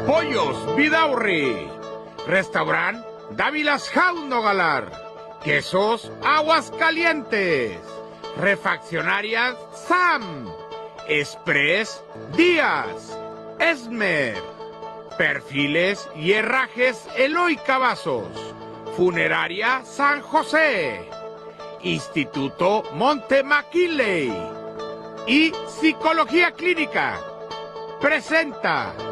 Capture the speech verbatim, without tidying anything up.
Pollos Vidaurri, Restaurant Dávilas Jauno Galar, Quesos Aguascalientes, Refaccionarias Sam, Express Díaz, Esmer, Perfiles y Herrajes Eloy Cavazos, Funeraria San José, Instituto Monte McKinley y Psicología Clínica presenta